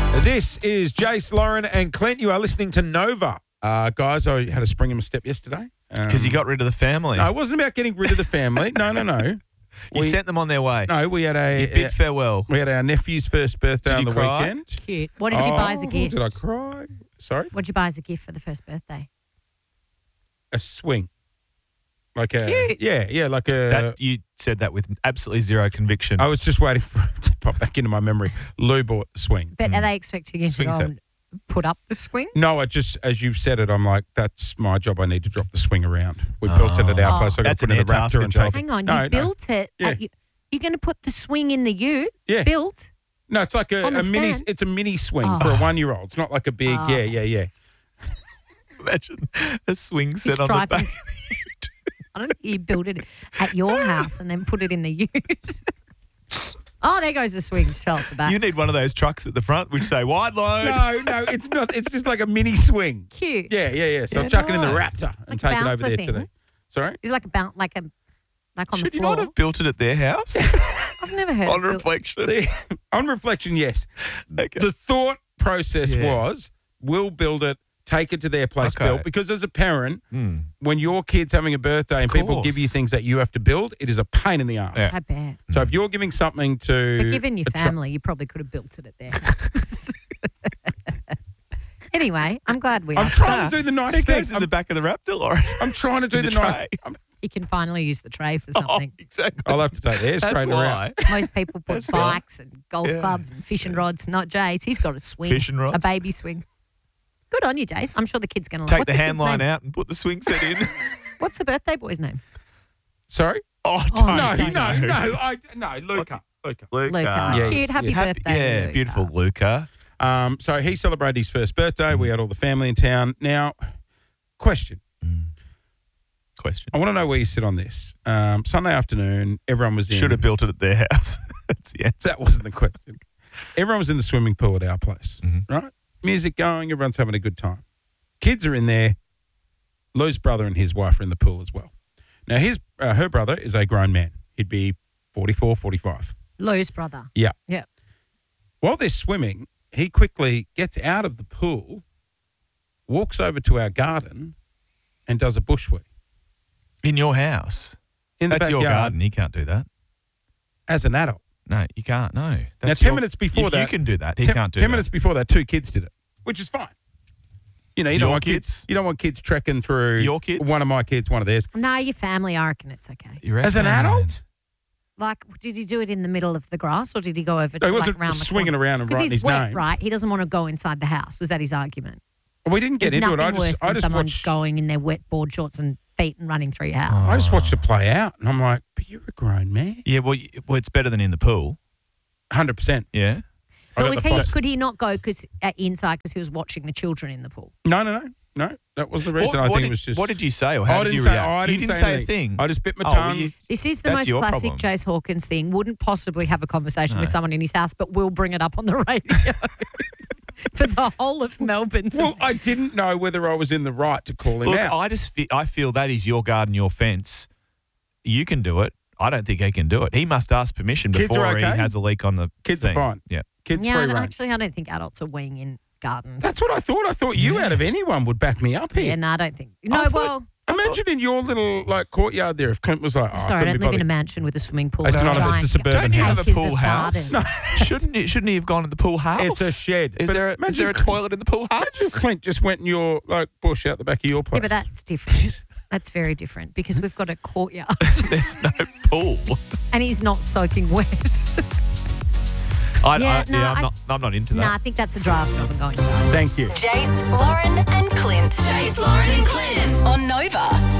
This is Jace, Lauren, and Clint. You are listening to Nova. Guys, I had to spring him a step yesterday. Because you got rid of the family. No, it wasn't about getting rid of the family. No. You sent them on their way. No, we had You bid farewell. We had our nephew's first birthday on the cry? weekend. Cute. What did you buy as a gift? Did I cry? Sorry? What did you buy as a gift for the first birthday? A swing. Like a Cute. Yeah, like a. You said that with absolutely zero conviction. I was just waiting for it to pop back into my memory. Lou bought the swing. But are they expecting you to Swing go set. and put up the swing? No, I just, as you've said it, I'm like, that's my job. I need to drop the swing around. We built it at our place. I got That's to put an it in the air Raptor tasker and job. take it. Hang on, No, you built it. Yeah. You're going to put the swing in the ute? Yeah. Built? No, it's like a On the mini. stand? It's a mini swing Oh. for a 1-year-old. It's not like a big. Yeah. Imagine a swing set He's on the driving. back. I don't think you built it at your house and then put it in the ute. Oh, there goes the swing. Just fell at the back. You need one of those trucks at the front which say wide load. No, it's not. It's just like a mini swing. Cute. Yeah. So Yeah, I'm chucking in the nice. Raptor and Like a taking it over bouncer there thing. today. Sorry. It's like like on Should the you floor. not have built it at their house? I've never heard On of it. reflection. On reflection, yes. Okay. The thought process Yeah. was, we'll build it, take it to their place Okay. built. Because as a parent, when your kid's having a birthday and people give you course. things that you have to build, it is a pain in the ass. Yeah. I bet. So if you're giving something to... But given your a family, you probably could have built it at their house. Anyway, I'm glad we I'm asked. trying to do the nice It thing. goes in the back of the Raptor, Lauren. I'm trying to do in the the nice... tray. You can finally use the tray for Oh, something. exactly. I'll have to take the air That's straightener out. why. Most people put That's bikes and golf Yeah. clubs and fishing rods. Not Jace. He's got a swing. Fishing rods? A baby swing. Good on you, Jace. I'm sure the kid's going to Take the hand line out and put the swing set in. What's the birthday boy's name? Sorry? Oh, Oh, don't. No, don't no, Luca. Luca. Yes, Cute. Happy yes. birthday. Yeah, Luca. beautiful Luca. So he celebrated his first birthday. We had all the family in town. Now, question. Question. I want to know where you sit on this. Sunday afternoon, everyone was in. Should have built it at their house. That's the answer. That wasn't the question. Everyone was in the swimming pool at our place, Mm-hmm. right? Music going, everyone's having a good time. Kids are in there. Lou's brother and his wife are in the pool as well. Now, her brother is a grown man. He'd be 44, 45. Lou's brother. Yeah. Yeah. While they're swimming, he quickly gets out of the pool, walks over to our garden, and does a bushwhack. In your house. In the That's your backyard garden. You can't do that. as an adult. No, you can't. No. Now, 10 minutes before you that... can do that. He 10 can't do 10 that. minutes before that, 2 kids did it, which is fine. You know, you don't Your want kids? You don't want kids trekking through... Your kids? One of my kids, one of theirs. No, your family, I reckon it's okay. You As an reckon? adult? Like, did he do it in the middle of the grass or did he go over No, to he wasn't around the swinging corner? around and Because writing he's his wet, name. right? He doesn't want to go inside the house. Was that his argument? We didn't get There's into it. nothing worse I than just someone watched... going in their wet board shorts and feet and running through your house. I just watched it play out, and I'm like, but you're a grown man. Yeah, well, it's better than in the pool. 100%. Yeah. I But got was the he? photo. Could he not go inside because he was watching the children in the pool? No. That was the reason. I think it was just... What did you say or how I did didn't you say, react? I You didn't didn't say say a anything. thing. I just bit my Oh, tongue. well, This is the That's most your classic problem. Jace Hawkins thing. Wouldn't possibly have a conversation with someone in his house, but will bring it up on the radio for the whole of Melbourne. Well, I didn't know whether I was in the right to call him Look, out. I feel that is your garden, your fence. You can do it. I don't think he can do it. He must ask permission Kids before are he okay? has a leak on the Kids thing. are fine. Yeah. Kids yeah, free no, range. actually, I don't think adults are weighing in gardens. That's what I thought. I thought you out of anyone would back me up here. Yeah, no, I don't think. No, I thought- well, Imagine in your little courtyard there if Clint was like, I'm sorry, I couldn't don't be live in a bothered. mansion with a swimming pool. It's or not a- giant it's a suburban Don't you have a acres pool of house? garden. Shouldn't he have gone to the pool house? It's a shed. Is But there imagine a toilet in the pool Imagine house? Clint just went in your bush out the back of your place. Yeah, but that's different. That's very different because we've got a courtyard There's no pool. and he's not soaking wet. I'm I not into No, I that. think that's a draft job and going inside. Thank you. Jace, Lauren, and Clint. Jace, Lauren, and Clint on Nova.